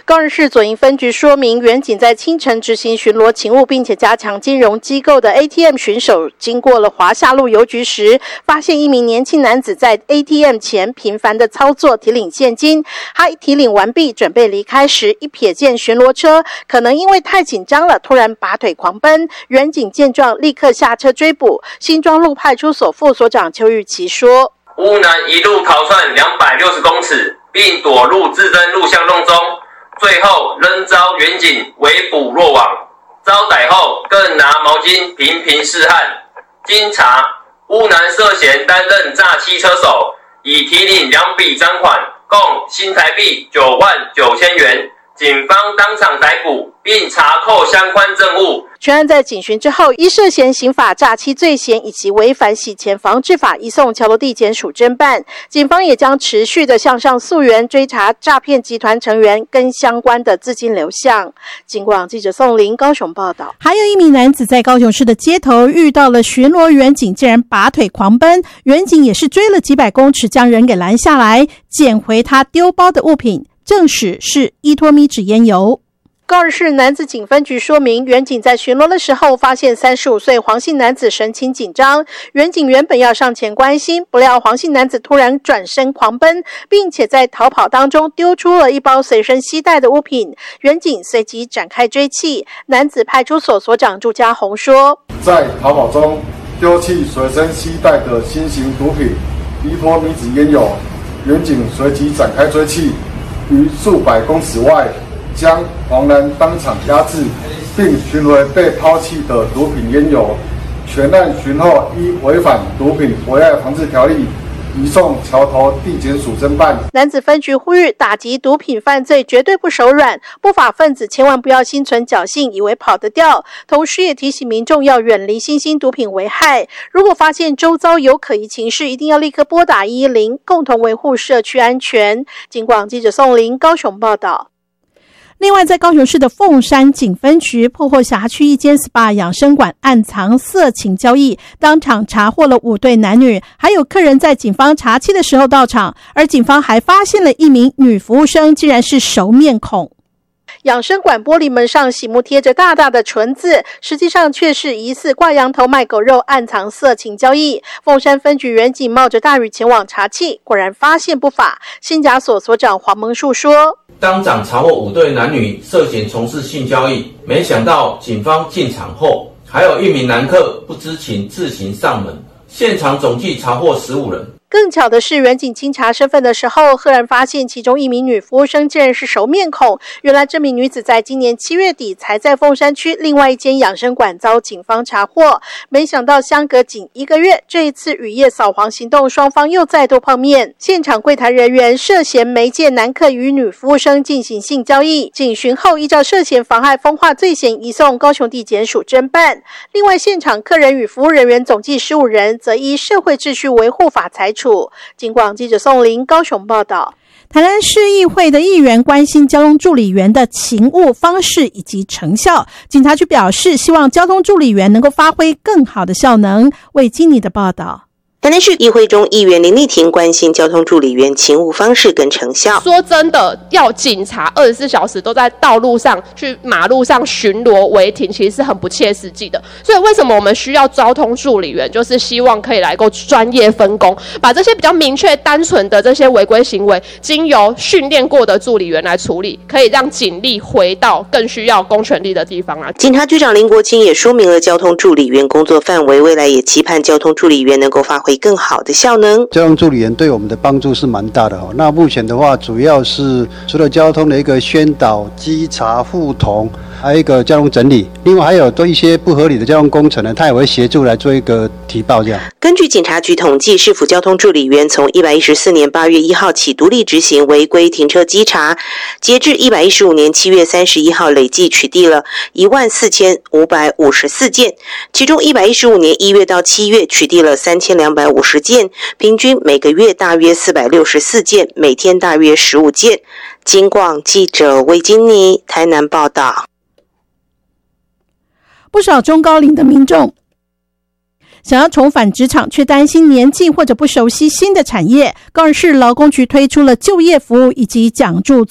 高雄市左营分局说明，员警在清晨执行巡逻勤务，并且加强金融机构的 ATM 巡守，经过了华夏路邮局时，发现一名年轻男子在 ATM 前频繁的操作提领现金。他提领完毕，准备离开时，一瞥见巡逻车，可能因为太紧张了，突然拔腿狂奔。员警见状，立刻下车追捕。新庄路派出所副所长邱玉琪说：“ 乌男一路逃窜260公尺，并躲入自侦录像洞中。”最后仍遭员警围捕落网，遭逮后更拿毛巾频试汉。经查，乌男涉嫌担任诈欺车手，已提领2笔赃款，共新台币99000元。警方当场逮捕，并查扣相关证物。 全案在警询之后，依涉嫌刑法诈欺罪嫌以及违反洗钱防治法，移送桥头地检署侦办。警方也将持续的向上溯源，追查诈骗集团成员跟相关的资金流向。警广记者宋玲高雄报道。 还有一名男子在高雄市的街头遇到了巡逻员警，竟然拔腿狂奔，员警也是追了几百公尺，将人给拦下来，捡回他丢包的物品，证实是依托咪纸烟油。 高雄市男子警分局说明，员警在巡逻的时候发现35岁黄姓男子神情紧张，员警原本要上前关心，不料黄姓男子突然转身狂奔，并且在逃跑当中丢出了一包随身携带的物品，员警随即展开追缉。男子派出所所长朱家宏说：“ 在逃跑中丢弃随身携带的新型毒品依托咪纸烟油，员警随即展开追缉，于数百公尺外将黄男当场压制，并寻回被抛弃的毒品烟油。全案巡后依违反毒品危害防治条例，移送桥头地检署侦办。” 男子分局呼吁，打击毒品犯罪绝对不手软，不法分子千万不要心存侥幸，以为跑得掉。同时也提醒民众要远离新兴毒品危害。如果发现周遭有可疑情事，一定要立刻拨打110，共同维护社区安全。警广记者宋玲高雄报道。 另外，在高雄市的凤山警分局破获辖区一间 SPA 养生馆暗藏色情交易，当场查获了5对男女，还有客人在警方查缉的时候到场，而警方还发现了一名女服务生，竟然是熟面孔。 养生馆玻璃门上醒目贴着大大的纯字，实际上却是疑似挂羊头卖狗肉，暗藏色情交易。凤山分局员警冒着大雨前往查缉，果然发现不法。新甲所所长黄蒙树说：“ 当场查获5对男女涉嫌从事性交易，没想到警方进场后，还有一名男客不知情自行上门，现场总计查获15人。” 更巧的是，员警清查身份的时候，赫然发现其中一名女服务生竟然是熟面孔。原来这名女子在今年7月底才在凤山区另外一间养生馆遭警方查获，没想到相隔仅1个月，这一次雨夜扫黄行动，双方又再度碰面。现场柜台人员涉嫌媒介男客与女服务生进行性交易，警询后依照涉嫌妨害风化罪嫌移送高雄地检署侦办。另外，现场客人与服务人员总计15人，则依社会秩序维护法裁处。警广记者宋玲高雄报道。 台南市议会的议员关心交通助理员的勤务方式以及成效，警察局表示希望交通助理员能够发挥更好的效能。为今年的报道。 台南市议会中，议员林丽婷关心交通助理员勤务方式跟成效。 说真的，要警察24小时都在道路上、去马路上巡逻违停，其实是很不切实际的。所以，为什么我们需要交通助理员？就是希望可以来够专业分工，把这些比较明确、单纯的这些违规行为，经由训练过的助理员来处理，可以让警力回到更需要公权力的地方啊。 警察局长林国清也说明了交通助理员工作范围，未来也期盼交通助理员能够发挥更好的效能。 交通助理员对我们的帮助是蛮大的。那目前的话，主要是除了交通的一个宣导、稽查、互同，还有一个交通整理，另外还有对一些不合理的交通工程呢，他也会协助来做一个提报这样。 根据警察局统计，市府交通助理员从114年8月1号起独立执行违规停车稽查，截至115年7月31号累计取缔了14554件，其中115年1月到7月取缔了3250件，平均每个月大约464件，每天大约15件。警广记者魏金妮台南报道。 不少中高龄的民众想要重返职场，却担心年纪或者不熟悉新的产业。高雄市劳工局推出了就业服务以及奖助